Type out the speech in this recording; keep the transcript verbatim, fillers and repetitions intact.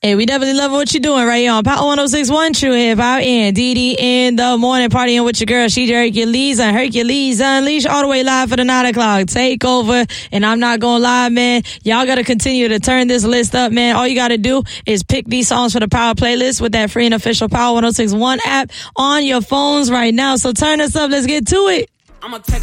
Hey, we definitely love what you're doing right here on Power one oh six point one True Hip Hop and D D in the morning, partying with your girl, She Hercules and Hercules Unleashed, all the way live for the nine o'clock takeover. And I'm not gonna lie, man, y'all gotta continue to turn this list up, man. All you gotta do is pick these songs for the Power playlist with that free and official Power one oh six point one app on your phones right now. So turn us up. Let's get to it. I'm gonna take